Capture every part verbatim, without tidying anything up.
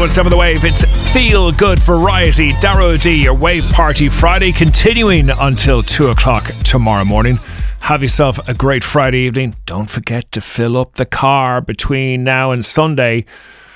one seven The Wave. It's Feel Good Variety. Darrow D, your Wave Party Friday, continuing until two o'clock tomorrow morning. Have yourself a great Friday evening. Don't forget to fill up the car between now and Sunday.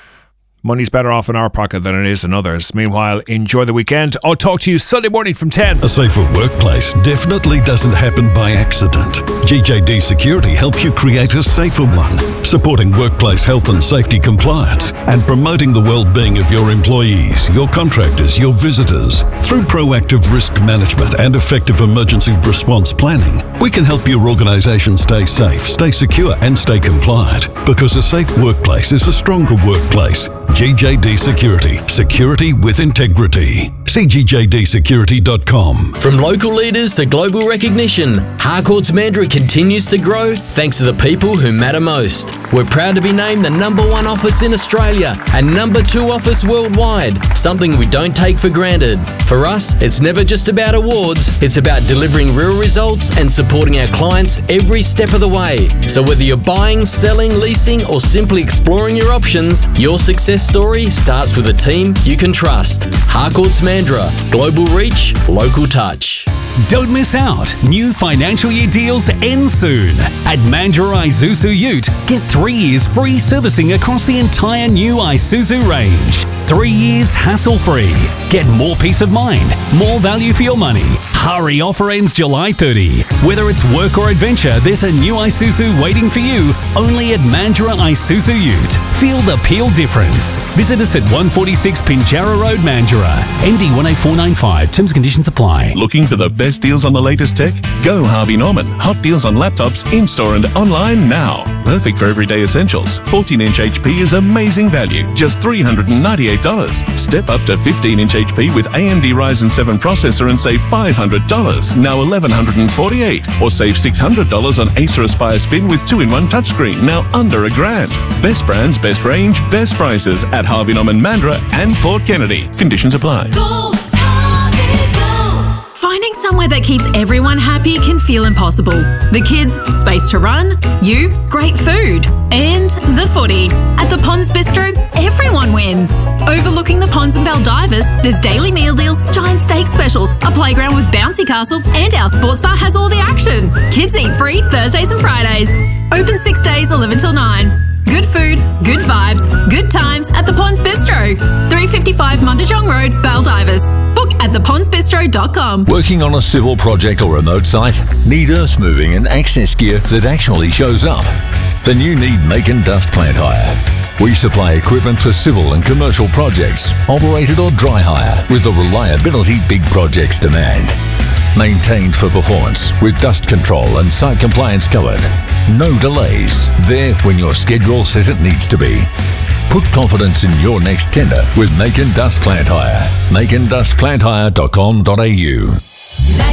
Money's better off in our pocket than it is in others. Meanwhile, enjoy the weekend. I'll talk to you Sunday morning from ten. A safer workplace definitely doesn't happen by accident. G J D Security helps you create a safer one, supporting workplace health and safety compliance and promoting the well-being of your employees, your contractors, your visitors. Through proactive risk management and effective emergency response planning, we can help your organisation stay safe, stay secure and stay compliant, because a safe workplace is a stronger workplace. G J D Security. Security with integrity. See G J D security dot com. From local leaders to global recognition, Harcourts Mandurah continues to grow thanks to the people who matter most. We're proud to be named the number one office in Australia and number two office worldwide, something we don't take for granted. For us, it's never just about awards, it's about delivering real results and supporting our clients every step of the way. So whether you're buying, selling, leasing, or simply exploring your options, your success story starts with a team you can trust. Harcourts Mandurah. Global reach, local touch. Don't miss out. New financial year deals end soon. At Mandurah Isuzu Ute, get three years free servicing across the entire new Isuzu range. Three years hassle-free. Get more peace of mind, more value for your money. Hurry, offer ends July thirtieth. Whether it's work or adventure, there's a new Isuzu waiting for you only at Mandurah Isuzu Ute. Feel the peel difference. Visit us at one forty-six Pinjarra Road, Mandurah. N D one eight four nine five. Terms and conditions apply. Looking for the best deals on the latest tech? Go Harvey Norman. Hot deals on laptops in-store and online now. Perfect for everyday essentials. fourteen inch H P is amazing value. Just three hundred ninety-eight dollars. Step up to fifteen inch H P with A M D Ryzen seven processor and save five hundred dollars. Now eleven forty-eight dollars. Or save six hundred dollars on Acer Aspire Spin with two in one touchscreen. Now under a grand. Best brands, best range, best prices at Harvey Norman Mandurah and Port Kennedy. Conditions apply. Go, Harvey, go. Finding somewhere that keeps everyone happy can feel impossible. The kids, space to run, you, great food, and the footy. At the Ponds Bistro, everyone wins. Overlooking the ponds and Baldivers, there's daily meal deals, giant steak specials, a playground with bouncy castle, and our sports bar has all the action. Kids eat free Thursdays and Fridays. Open six days, eleven till nine. Good food, good vibes, good times at the Ponds Bistro. three fifty-five Mundijong Road, Baldivers. Book at the ponds bistro dot com. Working on a civil project or remote site? Need earth moving and access gear that actually shows up? Then you need Macon Dust Plant Hire. We supply equipment for civil and commercial projects, operated or dry hire, with the reliability big projects demand. Maintained for performance with dust control and site compliance covered. No delays. There when your schedule says it needs to be. Put confidence in your next tender with Macon Dust Plant Hire. macon dust plant hire dot com dot a u.